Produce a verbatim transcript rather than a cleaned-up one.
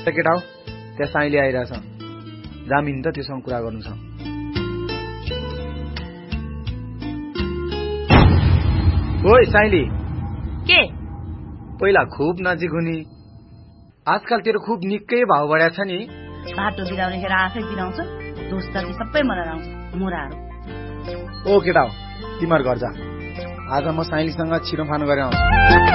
केटा हो त्यहाँ साइली आइरहेछ जामिन त त्योसँग कुरा गर्नु छ ओइ साइली के पहिला खुब नजिक हुने आजकल तेरो खुब निकै भाव बढ्या छ नि बाटो बिराउने खेर आफै बिराउँछ दोस्त कि सबै मलाई आउँछ मुराहरू ओ केटा हो तिमीहरु घर जा आज म साइलीसँग छिरोफानो गरेर आउँछु